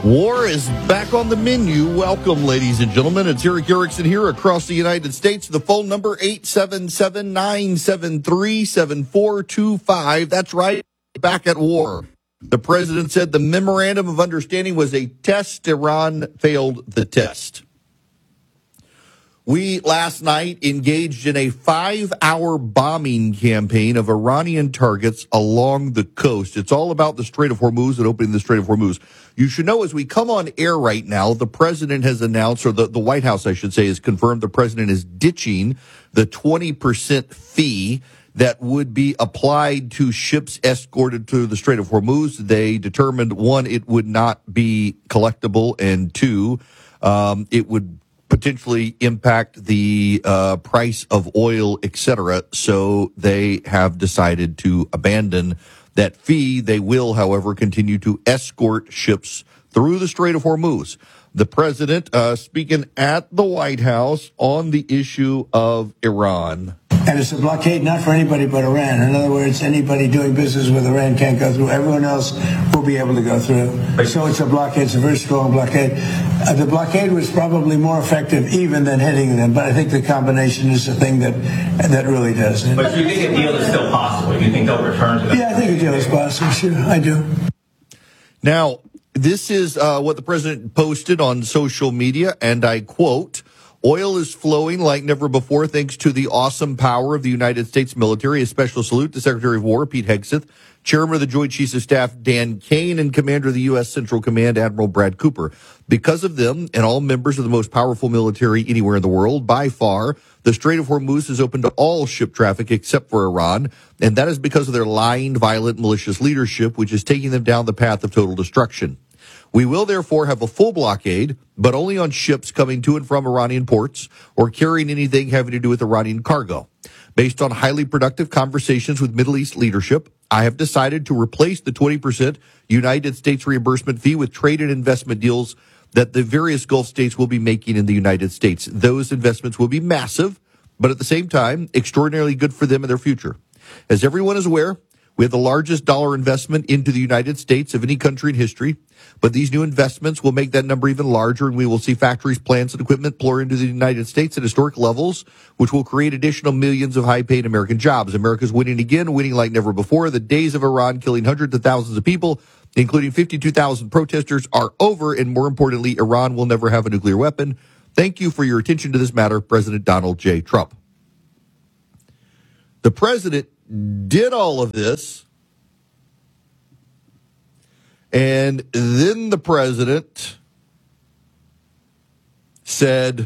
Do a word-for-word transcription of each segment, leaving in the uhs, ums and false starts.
War is back on the menu. Welcome, ladies and gentlemen. It's Erick Erickson here across the United States. The phone number, eight seven seven, nine seven three, seven four two five. That's right, back at war. The president said the memorandum of understanding was a test. Iran failed the test. We, last night, engaged in a five-hour bombing campaign of Iranian targets along the coast. It's all about the Strait of Hormuz and opening the Strait of Hormuz. You should know, as we come on air right now, the president has announced, or the, the White House, I should say, has confirmed the president is ditching the twenty percent fee that would be applied to ships escorted to the Strait of Hormuz. They determined, one, it would not be collectible, and two, um, it would potentially impact the uh, price of oil, et cetera. So they have decided to abandon that fee. They will, however, continue to escort ships through the Strait of Hormuz. The president uh, speaking at the White House on the issue of Iran. And it's a blockade not for anybody but Iran. In other words, anybody doing business with Iran can't go through. Everyone else will be able to go through. So it's a blockade. It's a very strong blockade. Uh, the blockade was probably more effective even than hitting them, but I think the combination is the thing that that really does it. But do you think a deal is still possible? Do you think they'll return to that? Yeah, I think a deal is possible. Sure, I do. Now, this is uh, what the president posted on social media, and I quote, "Oil is flowing like never before thanks to the awesome power of the United States military. A special salute to Secretary of War Pete Hegseth, Chairman of the Joint Chiefs of Staff Dan Kane, and Commander of the U S. Central Command Admiral Brad Cooper. Because of them and all members of the most powerful military anywhere in the world, by far, the Strait of Hormuz is open to all ship traffic except for Iran, and that is because of their lying, violent, malicious leadership, which is taking them down the path of total destruction. We will therefore have a full blockade, but only on ships coming to and from Iranian ports or carrying anything having to do with Iranian cargo. Based on highly productive conversations with Middle East leadership, I have decided to replace the twenty percent United States reimbursement fee with trade and investment deals that the various Gulf states will be making in the United States. Those investments will be massive, but at the same time, extraordinarily good for them and their future. As everyone is aware, we have the largest dollar investment into the United States of any country in history, but these new investments will make that number even larger, and we will see factories, plants, and equipment pour into the United States at historic levels, which will create additional millions of high-paid American jobs. America's winning again, winning like never before. The days of Iran killing hundreds of thousands of people, including fifty-two thousand protesters, are over, and more importantly, Iran will never have a nuclear weapon. Thank you for your attention to this matter, President Donald J. Trump." The president did all of this, and then the president said,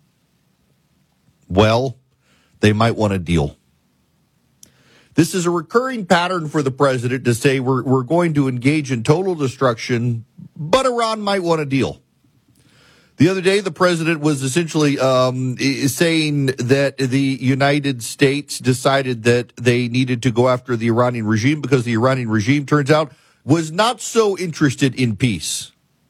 well, they might want a deal. This is a recurring pattern for the president to say we're, we're going to engage in total destruction, but Iran might want a deal. The other day, the president was essentially um, saying that the United States decided that they needed to go after the Iranian regime because the Iranian regime, turns out, was not so interested in peace.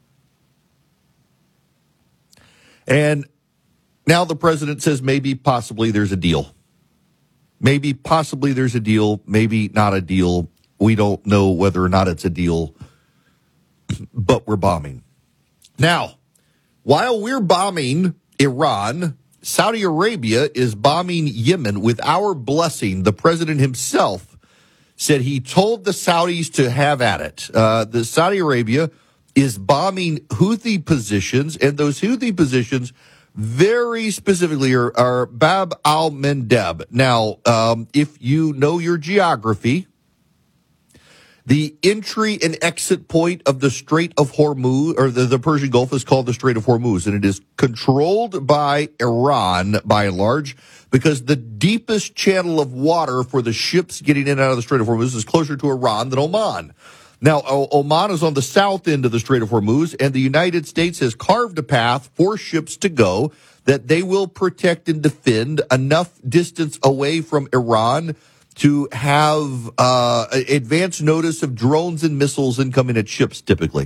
And now the president says maybe, possibly, there's a deal. Maybe, possibly, there's a deal. Maybe not a deal. We don't know whether or not it's a deal, but we're bombing. Now, while we're bombing Iran, Saudi Arabia is bombing Yemen with our blessing. The president himself said he told the Saudis to have at it. Uh, the Saudi Arabia is bombing Houthi positions, and those Houthi positions very specifically are, are Bab al-Mandeb. Now, um, if you know your geography, the entry and exit point of the Strait of Hormuz, or the, the Persian Gulf, is called the Strait of Hormuz, and it is controlled by Iran, by and large, because the deepest channel of water for the ships getting in and out of the Strait of Hormuz is closer to Iran than Oman. Now, o- Oman is on the south end of the Strait of Hormuz, and the United States has carved a path for ships to go that they will protect and defend enough distance away from Iran to have uh, advance notice of drones and missiles incoming at ships, typically.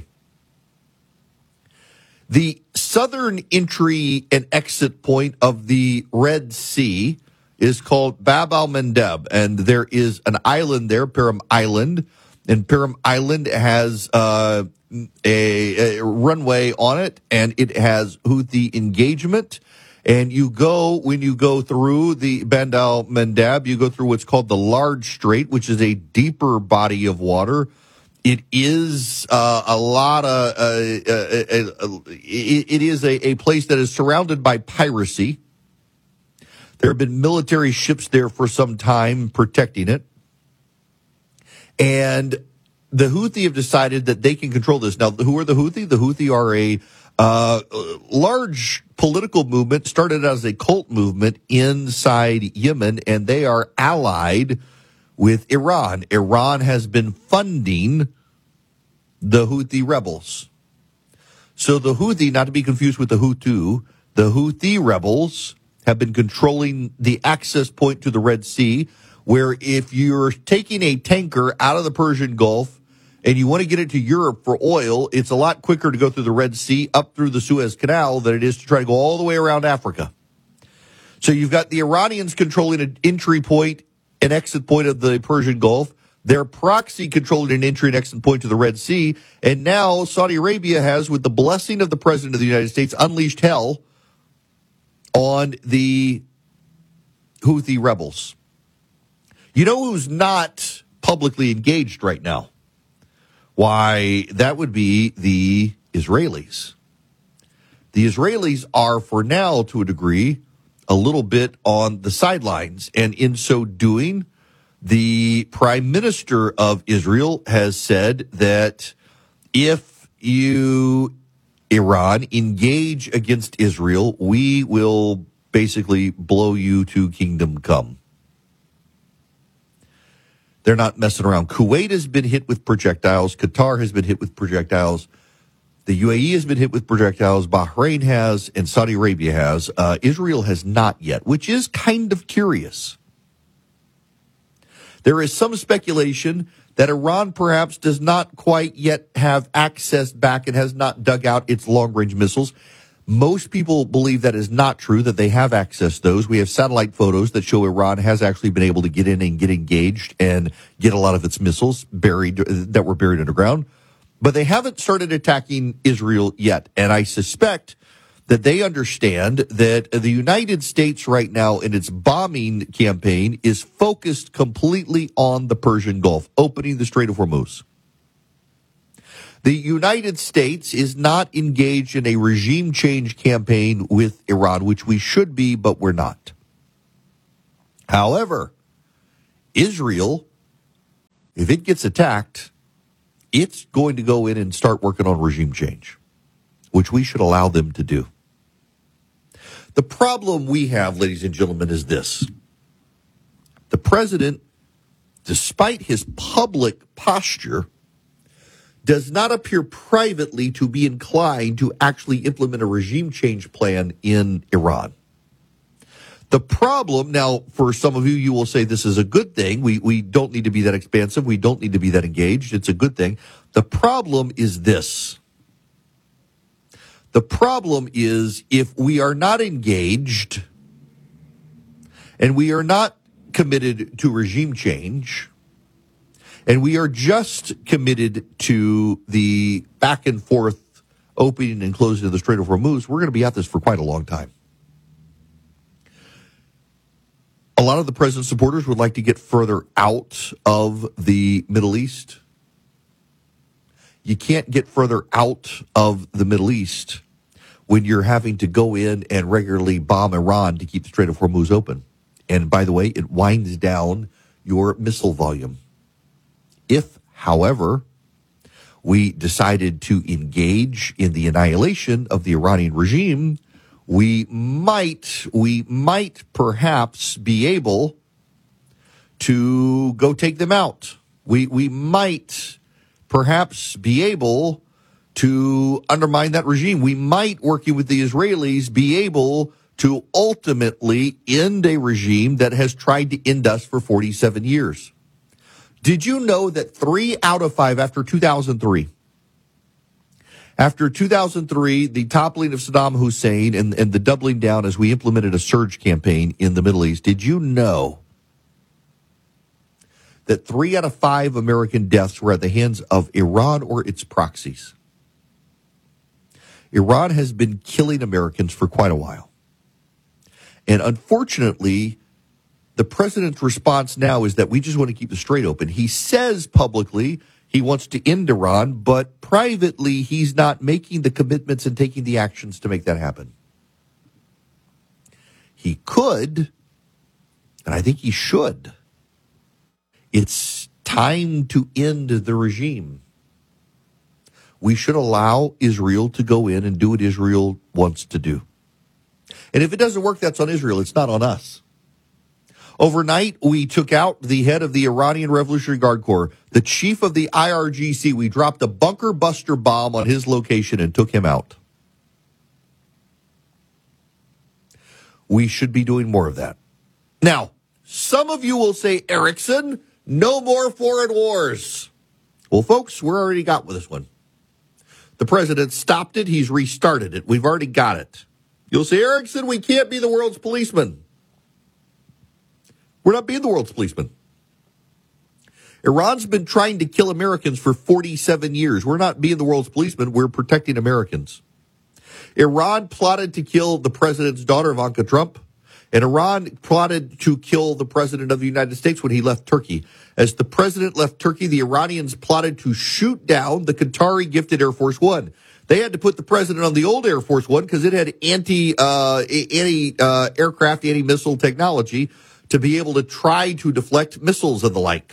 The southern entry and exit point of the Red Sea is called Bab al-Mandeb, and there is an island there, Perim Island, And Perim Island has uh, a, a runway on it, and it has Houthi engagement. And you go, when you go through the Bab el-Mandeb, you go through what's called the Large Strait, which is a deeper body of water. It is uh, a lot of, uh, uh, uh, uh, it, it is a, a place that is surrounded by piracy. There have been military ships there for some time protecting it. And the Houthi have decided that they can control this. Now, who are the Houthi? The Houthi are a uh, large political movement, started as a cult movement inside Yemen, and they are allied with Iran. Iran has been funding the Houthi rebels. So the Houthi, not to be confused with the Hutu, the Houthi rebels have been controlling the access point to the Red Sea, where if you're taking a tanker out of the Persian Gulf and you want to get it to Europe for oil, it's a lot quicker to go through the Red Sea, up through the Suez Canal, than it is to try to go all the way around Africa. So you've got the Iranians controlling an entry point, an exit point of the Persian Gulf, their proxy controlling an entry and exit point to the Red Sea, and now Saudi Arabia has, with the blessing of the President of the United States, unleashed hell on the Houthi rebels. You know who's not publicly engaged right now? Why, that would be the Israelis. The Israelis are, for now, to a degree, a little bit on the sidelines. And in so doing, the Prime Minister of Israel has said that if you, Iran, engage against Israel, we will basically blow you to kingdom come. They're not messing around. Kuwait has been hit with projectiles. Qatar has been hit with projectiles. The U A E has been hit with projectiles. Bahrain has, and Saudi Arabia has. Uh, Israel has not yet, which is kind of curious. There is some speculation that Iran perhaps does not quite yet have access back and has not dug out its long-range missiles. Most people believe that is not true, that they have access to those. We have satellite photos that show Iran has actually been able to get in and get engaged and get a lot of its missiles buried that were buried underground. But they haven't started attacking Israel yet. And I suspect that they understand that the United States right now in its bombing campaign is focused completely on the Persian Gulf, opening the Strait of Hormuz. The United States is not engaged in a regime change campaign with Iran, which we should be, but we're not. However, Israel, if it gets attacked, it's going to go in and start working on regime change, which we should allow them to do. The problem we have, ladies and gentlemen, is this. The president, despite his public posture, does not appear privately to be inclined to actually implement a regime change plan in Iran. The problem, now, for some of you, you will say this is a good thing. We, we don't need to be that expansive. We don't need to be that engaged. It's a good thing. The problem is this. The problem is if we are not engaged and we are not committed to regime change, and we are just committed to the back and forth opening and closing of the Strait of Hormuz, we're going to be at this for quite a long time. A lot of the president's supporters would like to get further out of the Middle East. You can't get further out of the Middle East when you're having to go in and regularly bomb Iran to keep the Strait of Hormuz open. And by the way, it winds down your missile volume. If, however, we decided to engage in the annihilation of the Iranian regime, we might, we might perhaps be able to go take them out. We, we might perhaps be able to undermine that regime. We might, working with the Israelis, be able to ultimately end a regime that has tried to end us for forty-seven years. Did you know that three out of five after two thousand three, after two thousand three, the toppling of Saddam Hussein and, and the doubling down as we implemented a surge campaign in the Middle East, did you know that three out of five American deaths were at the hands of Iran or its proxies. Iran has been killing Americans for quite a while. And unfortunately, the president's response now is that we just want to keep the strait open. He says publicly he wants to end Iran, but privately he's not making the commitments and taking the actions to make that happen. He could, and I think he should. It's time to end the regime. We should allow Israel to go in and do what Israel wants to do. And if it doesn't work, that's on Israel. It's not on us. Overnight, we took out the head of the Iranian Revolutionary Guard Corps, the chief of the I R G C. We dropped a bunker buster bomb on his location and took him out. We should be doing more of that. Now, some of you will say, Erickson, no more foreign wars. Well, folks, we're already got with this one. The president stopped it. He's restarted it. We've already got it. You'll say, Erickson, we can't be the world's policeman. We're not being the world's policeman. Iran's been trying to kill Americans for forty-seven years. We're not being the world's policeman. We're protecting Americans. Iran plotted to kill the president's daughter, Ivanka Trump, and Iran plotted to kill the president of the United States when he left Turkey. As the president left Turkey, the Iranians plotted to shoot down the Qatari-gifted Air Force One. They had to put the president on the old Air Force One because it had anti, uh, anti uh, aircraft, anti-missile technology to be able to try to deflect missiles and the like.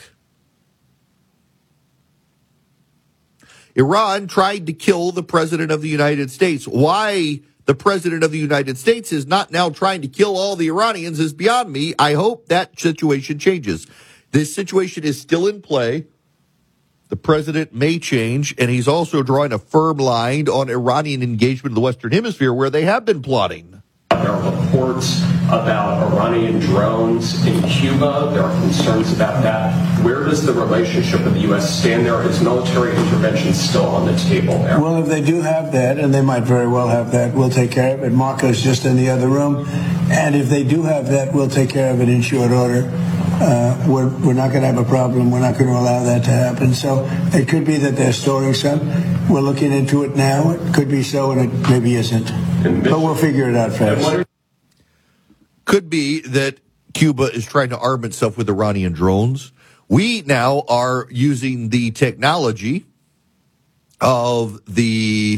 Iran tried to kill the president of the United States. Why the president of the United States is not now trying to kill all the Iranians is beyond me. I hope that situation changes. This situation is still in play. The president may change, and he's also drawing a firm line on Iranian engagement in the Western Hemisphere where they have been plotting. There are reports about Iranian drones in Cuba. There are concerns about that. Where does the relationship of the U S stand there? Is military intervention still on the table there? Well, if they do have that, and they might very well have that, we'll take care of it. Marco's just in the other room. And if they do have that, we'll take care of it in short order. Uh, we're, we're not going to have a problem. We're not going to allow that to happen. So it could be that they're storing some. We're looking into it now. It could be so, and it maybe isn't. But we'll figure it out fast. Could be that Cuba is trying to arm itself with Iranian drones. We now are using the technology of the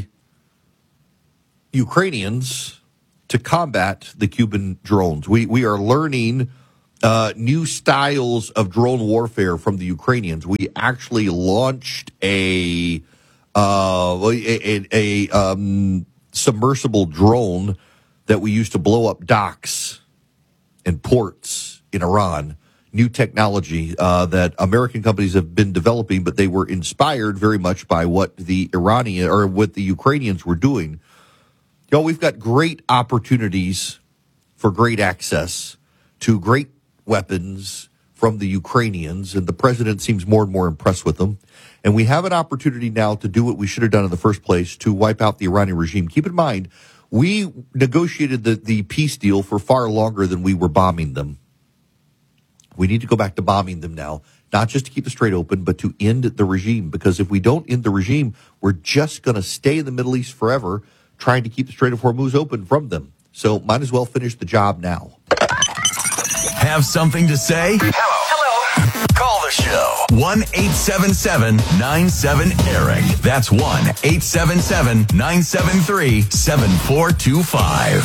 Ukrainians to combat the Cuban drones. We we are learning uh, new styles of drone warfare from the Ukrainians. We actually launched a uh, a, a, a um, submersible drone that we used to blow up docks and ports in Iran. New technology uh, that American companies have been developing, but they were inspired very much by what the Iranian or what the Ukrainians were doing. You know, we've got great opportunities for great access to great weapons from the Ukrainians, and the president seems more and more impressed with them. And we have an opportunity now to do what we should have done in the first place, to wipe out the Iranian regime. Keep in mind, we negotiated the, the peace deal for far longer than we were bombing them. We need to go back to bombing them now, not just to keep the strait open, but to end the regime. Because if we don't end the regime, we're just going to stay in the Middle East forever, trying to keep the Strait of Hormuz open from them. So might as well finish the job now. Have something to say? Hello. Hello. Call the show. one eight seven seven nine seven Eric. That's one eight seven seven nine seven three seven four two five.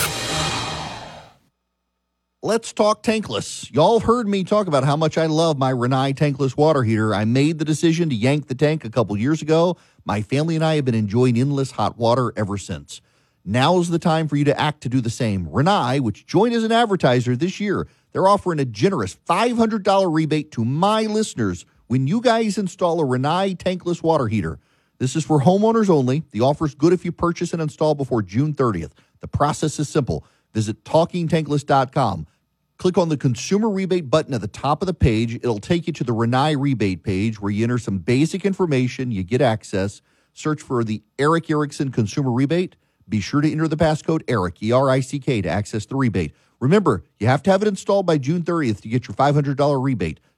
Let's talk tankless. Y'all heard me talk about how much I love my Rinnai tankless water heater. I made the decision to yank the tank a couple years ago. My family and I have been enjoying endless hot water ever since. Now's the time for you to act to do the same. Rinnai, which joined as an advertiser this year, they're offering a generous five hundred dollars rebate to my listeners when you guys install a Rinnai tankless water heater. This is for homeowners only. The offer's good if you purchase and install before June thirtieth. The process is simple. Visit talking tankless dot com. Click on the consumer rebate button at the top of the page. It'll take you to the Rinnai rebate page where you enter some basic information. You get access. Search for the Eric Erickson consumer rebate. Be sure to enter the passcode ERIC, E R I C K, to access the rebate. Remember, you have to have it installed by June thirtieth to get your five hundred dollars rebate.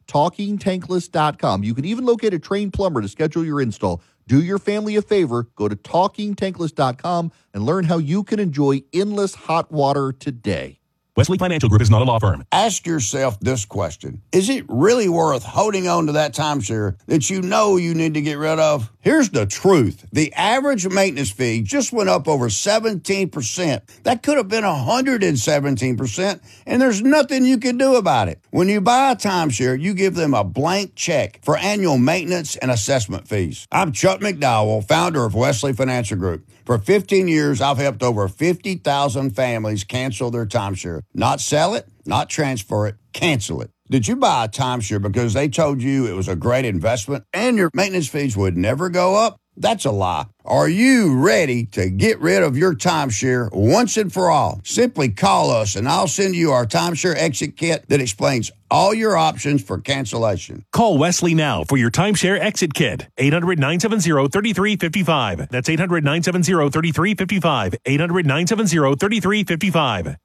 talking tankless dot com. You can even locate a trained plumber to schedule your install. Do your family a favor. Go to talking tankless dot com and learn how you can enjoy endless hot water today. Wesley Financial Group is not a law firm. Ask yourself this question. Is it really worth holding on to that timeshare that you know you need to get rid of? Here's the truth. The average maintenance fee just went up over seventeen percent. That could have been one hundred seventeen percent, and there's nothing you can do about it. When you buy a timeshare, you give them a blank check for annual maintenance and assessment fees. I'm Chuck McDowell, founder of Wesley Financial Group. For fifteen years, I've helped over fifty thousand families cancel their timeshare. Not sell it, not transfer it, cancel it. Did you buy a timeshare because they told you it was a great investment and your maintenance fees would never go up? That's a lie. Are you ready to get rid of your timeshare once and for all? Simply call us and I'll send you our timeshare exit kit that explains all your options for cancellation. Call Wesley now for your timeshare exit kit. eight hundred, nine seven zero, three three five five. That's eight hundred, nine seven zero, three three five five. eight hundred, nine seven zero, three three five five.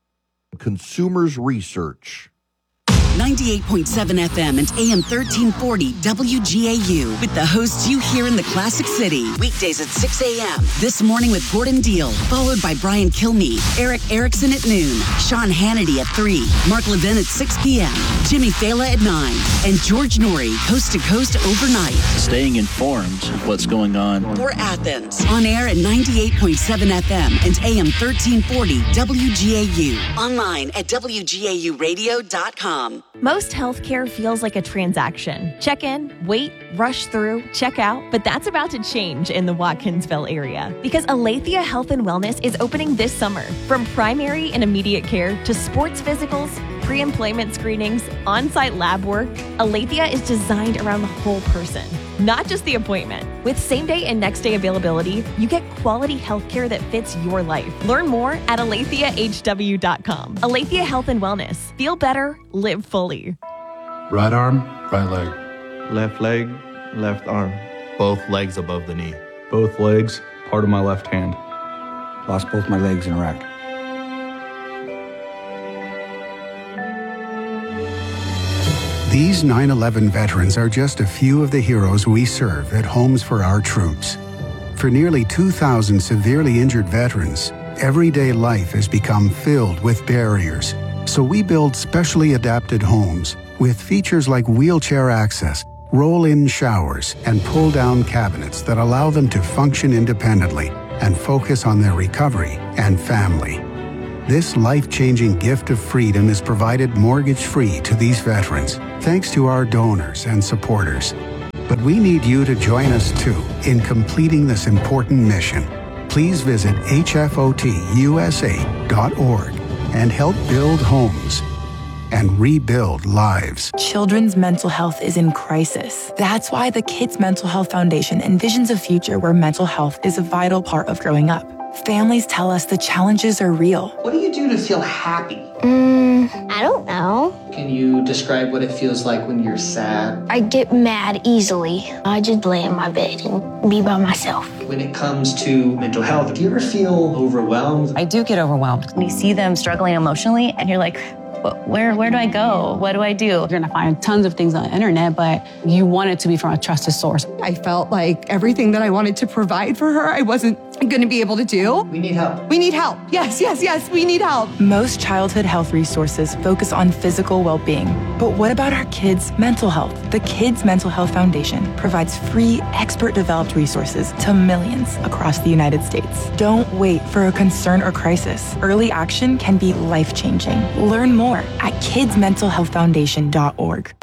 Consumers Research. ninety-eight point seven F M and A M thirteen forty W G A U with the hosts you hear in the Classic City. Weekdays at six a.m. This morning with Gordon Deal, followed by Brian Kilmeade, Eric Erickson at noon, Sean Hannity at three, Mark Levin at six p.m., Jimmy Fallon at nine, and George Norrie, coast to coast overnight. Staying informed of what's going on. For Athens, on air at ninety-eight point seven F M and A M thirteen forty W G A U. Online at W G A U radio dot com. Most healthcare feels like a transaction. Check in, wait, rush through, check out, but that's about to change in the Watkinsville area because Aletheia Health and Wellness is opening this summer. From primary and immediate care to sports physicals, pre-employment screenings, on-site lab work, Aletheia is designed around the whole person, not just the appointment. With same-day and next-day availability, you get quality healthcare that fits your life. Learn more at aletheia h w dot com. Aletheia Health and Wellness. Feel better, live fully. Right arm, right leg. Left leg, left arm. Both legs above the knee. Both legs, part of my left hand. Lost both my legs in Iraq. These nine eleven veterans are just a few of the heroes we serve at Homes for Our Troops. For nearly two thousand severely injured veterans, everyday life has become filled with barriers. So we build specially adapted homes with features like wheelchair access, roll-in showers, and pull-down cabinets that allow them to function independently and focus on their recovery and family. This life-changing gift of freedom is provided mortgage-free to these veterans, thanks to our donors and supporters. But we need you to join us, too, in completing this important mission. Please visit H F O T U S A dot org and help build homes and rebuild lives. Children's mental health is in crisis. That's why the Kids Mental Health Foundation envisions a future where mental health is a vital part of growing up. Families tell us the challenges are real. What do you do to feel happy? Mm, I don't know. Can you describe what it feels like when you're sad? I get mad easily. I just lay in my bed and be by myself. When it comes to mental health, do you ever feel overwhelmed? I do get overwhelmed. When you see them struggling emotionally and you're like, Where where do I go? What do I do? You're gonna find tons of things on the internet, but you want it to be from a trusted source. I felt like everything that I wanted to provide for her, I wasn't gonna be able to do. We need help. We need help. Yes, yes, yes, we need help. Most childhood health resources focus on physical well-being. But what about our kids' mental health? The Kids Mental Health Foundation provides free, expert-developed resources to millions across the United States. Don't wait for a concern or crisis. Early action can be life-changing. Learn more at kids mental health foundation dot org.